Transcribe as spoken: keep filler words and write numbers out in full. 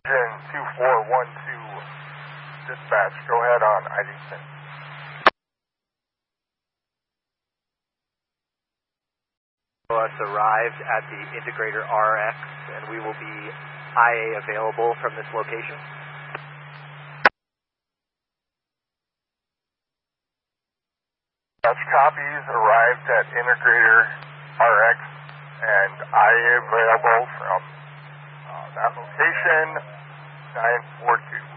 two four one two, dispatch, go ahead on Idington. Us arrived at the Integrator R X, and we will be I A available from this location. Dispatch copies, arrived at Integrator R X, and I A available from uh, that location, nine four two.